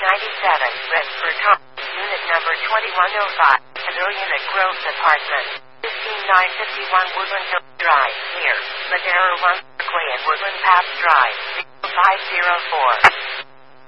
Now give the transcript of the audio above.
Redford Home, unit number 2105, Pavilion at Groves Apartment, 15951 Woodland Hill Drive, near Madera 1 Parkway and Woodland Path Drive, 0504.